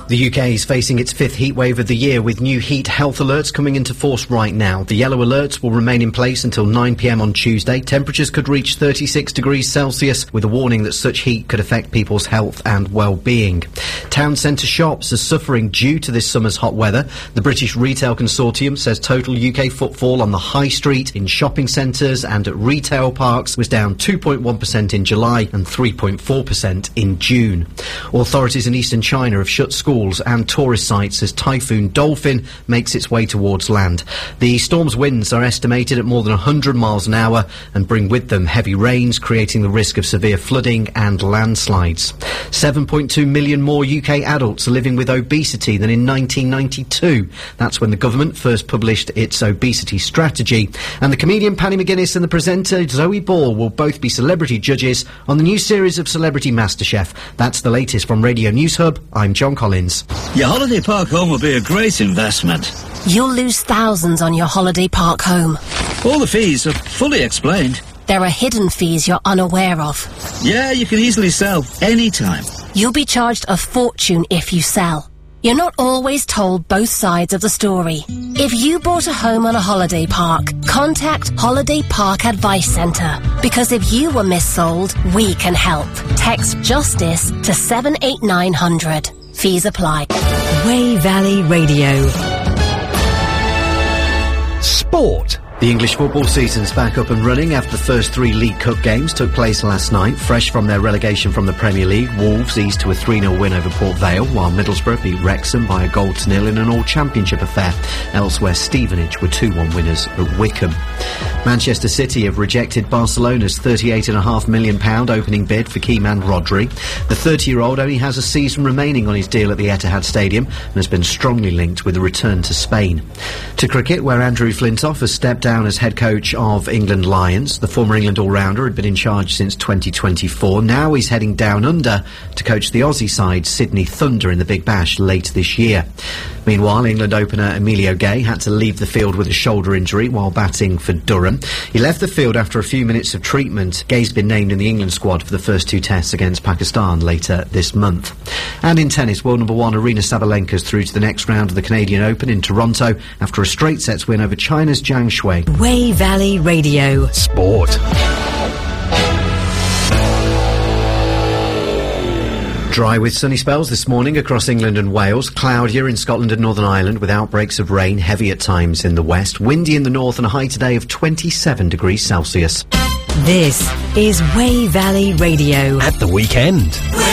The UK is facing its fifth heat wave of the year with new heat health alerts coming into force right now. The yellow alerts will remain in place until 9 p.m. on Tuesday. Temperatures could reach 36 degrees Celsius with a warning that such heat could affect people's health and well-being. Town centre shops are suffering due to this summer's hot weather. The British Retail Consortium says total UK footfall on the high street, in shopping centres and at retail parks was down 2.1% in July and 3.4% in June. Authorities in eastern China have shut schools and tourist sites as Typhoon Dolphin makes its way towards land. The storm's winds are estimated at more than 100 miles an hour and bring with them heavy rains, creating the risk of severe flooding and landslides. 7.2 million more UK adults are living with obesity than in 1992. That's when the government first published its obesity strategy. And the comedian Paddy McGuinness and the presenter Zoe Ball will both be celebrity judges on the new series of Celebrity MasterChef. That's the latest from Radio News Hub. I'm John Collins. Your holiday park home will be a great investment. You'll lose thousands on your holiday park home. All the fees are fully explained. There are hidden fees you're unaware of. Yeah, you can easily sell anytime. You'll be charged a fortune if you sell. You're not always told both sides of the story. If you bought a home on a holiday park, contact Holiday Park Advice Centre. Because if you were missold, we can help. Text JUSTICE to 78900. Fees apply. Wey Valley Radio. Sport. The English football season's back up and running after the first three League Cup games took place last night. Fresh from their relegation from the Premier League, Wolves eased to a 3-0 win over Port Vale, while Middlesbrough beat Wrexham by 1-0 in an all-championship affair. Elsewhere, Stevenage were 2-1 winners at Wickham. Manchester City have rejected Barcelona's £38.5 million opening bid for key man Rodri. The 30-year-old only has a season remaining on his deal at the Etihad Stadium and has been strongly linked with a return to Spain. To cricket, where Andrew Flintoff has stepped down as head coach of England Lions. The former England all-rounder had been in charge since 2024. Now he's heading down under to coach the Aussie side Sydney Thunder in the Big Bash later this year. Meanwhile, England opener Emilio Gay had to leave the field with a shoulder injury while batting for Durham. He left the field after a few minutes of treatment. Gay's been named in the England squad for the first two tests against Pakistan later this month. And in tennis, world number one Aryna Sabalenka's through to the next round of the Canadian Open in Toronto after a straight sets win over China's Zhang Shui. Wey Valley Radio. Sport. Dry with sunny spells this morning across England and Wales. Cloudier in Scotland and Northern Ireland with outbreaks of rain, heavy at times in the west. Windy in the north and a high today of 27 degrees Celsius. This is Wey Valley Radio. At the weekend.